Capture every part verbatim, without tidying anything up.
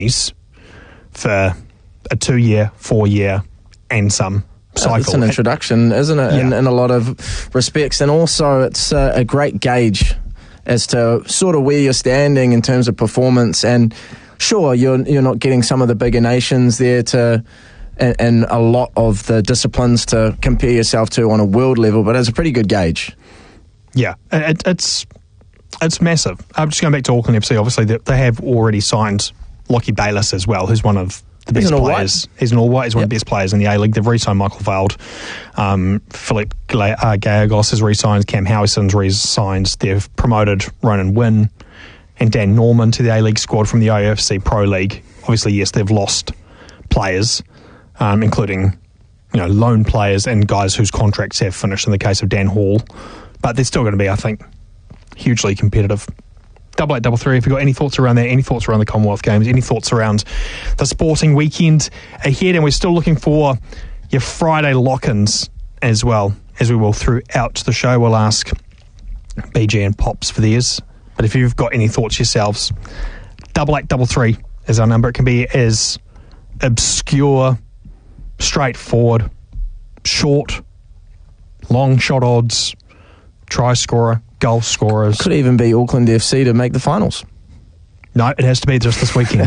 for a two-year, four-year, and some cycle. It's an introduction, isn't it? Yeah. In, in a lot of respects, and also it's a, a great gauge as to sort of where you're standing in terms of performance. And sure, you're you're not getting some of the bigger nations there to, and, and a lot of the disciplines to compare yourself to on a world level, but it's a pretty good gauge. Yeah, it, it's it's massive. I'm just going back to Auckland F C. Obviously, they, they have already signed Lockie Bayliss as well, who's one of the best He's players. He's an all-white. He's one yep. of the best players in the A-League. They've re-signed Michael Veld. Um, Philip Gla- uh, Gallegos has re-signed. Cam Howison's re-signed. They've promoted Ronan Wynn and Dan Norman to the A-League squad from the I F C Pro League. Obviously, yes, they've lost players, um, including you know loan players and guys whose contracts have finished in the case of Dan Hall. But they're still going to be, I think, hugely competitive. Double eight, double three, if you've got any thoughts around that, any thoughts around the Commonwealth Games, any thoughts around the sporting weekend ahead, and we're still looking for your Friday lock-ins as well, as we will throughout the show. We'll ask B G and Pops for theirs, but if you've got any thoughts yourselves, double eight, double three is our number. It can be as obscure, straightforward, short, long shot odds, try scorer, goal scorers. Could even be Auckland F C to make the finals. No, it has to be just this weekend.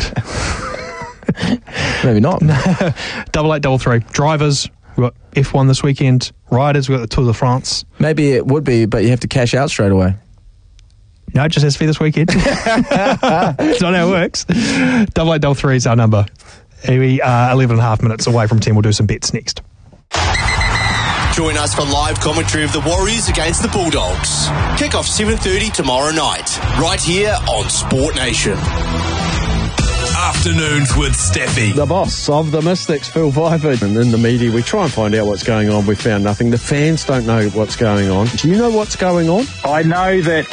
Maybe not. double eight, double three. Drivers, we've got F one this weekend. Riders, we've got the Tour de France. Maybe it would be, but you have to cash out straight away. No, it just has to be this weekend. That's not how it works. double eight, double three is our number. We are eleven and a half minutes away from ten. We'll do some bets next. Join us for live commentary of the Warriors against the Bulldogs. Kick off seven thirty tomorrow night, right here on Sport Nation. Afternoons with Steffi. The boss of the Mystics, Phil Vipert. And in the media, we try and find out what's going on. We found nothing. The fans don't know what's going on. Do you know what's going on? I know that